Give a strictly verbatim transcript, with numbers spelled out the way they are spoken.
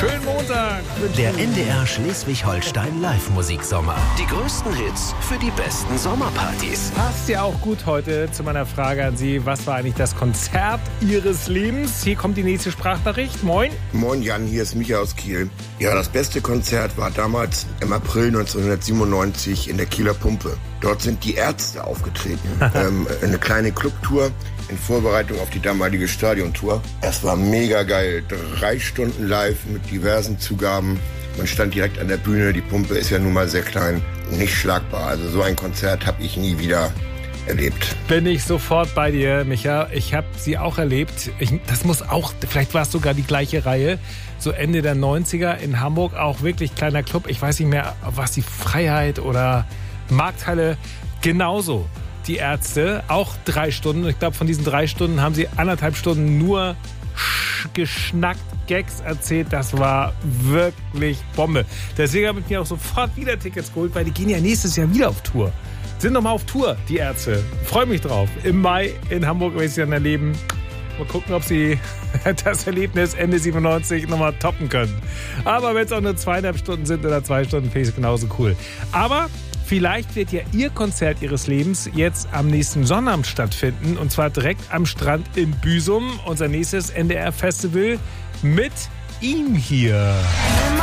Schönen Montag. Der N D R Schleswig-Holstein Live-Musiksommer. Die größten Hits für die besten Sommerpartys. Passt ja auch gut heute zu meiner Frage an Sie. Was war eigentlich das Konzert Ihres Lebens? Hier kommt die nächste Sprachnachricht. Moin. Moin Jan, hier ist Micha aus Kiel. Ja, das beste Konzert war damals im April neunzehnhundertsiebenundneunzig in der Kieler Pumpe. Dort sind die Ärzte aufgetreten. ähm, eine kleine Clubtour in Vorbereitung auf die damalige Stadiontour. Es war mega geil. Drei Stunden live mit diversen Zugaben. Man stand direkt an der Bühne. Die Pumpe ist ja nun mal sehr klein. Nicht schlagbar. Also so ein Konzert habe ich nie wieder erlebt. Bin ich sofort bei dir, Micha. Ich habe sie auch erlebt. Ich, das muss auch, vielleicht war es sogar die gleiche Reihe. So Ende der neunziger in Hamburg. Auch wirklich kleiner Club. Ich weiß nicht mehr, was die Freiheit oder Markthalle. Genauso. Die Ärzte, auch drei Stunden. Ich glaube, von diesen drei Stunden haben sie anderthalb Stunden nur geschnackt, Gags erzählt. Das war wirklich Bombe. Deswegen habe ich mir auch sofort wieder Tickets geholt, weil die gehen ja nächstes Jahr wieder auf Tour. Sind nochmal auf Tour, die Ärzte. Freue mich drauf. Im Mai in Hamburg werde ich sie dann erleben. Mal gucken, ob sie das Erlebnis Ende siebenundneunzig nochmal toppen können. Aber wenn es auch nur zweieinhalb Stunden sind oder zwei Stunden, finde ich es genauso cool. Aber vielleicht wird ja Ihr Konzert Ihres Lebens jetzt am nächsten Sonnabend stattfinden. Und zwar direkt am Strand in Büsum. Unser nächstes N D R-Festival mit ihm hier.